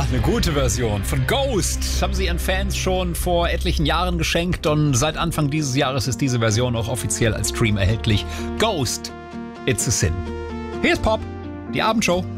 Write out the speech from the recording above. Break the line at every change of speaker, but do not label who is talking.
eine gute Version von Ghost. Haben sie ihren Fans schon vor etlichen Jahren geschenkt und seit Anfang dieses Jahres ist diese Version auch offiziell als Stream erhältlich. Ghost, It's a Sin. Hier ist Pop, die Abendshow.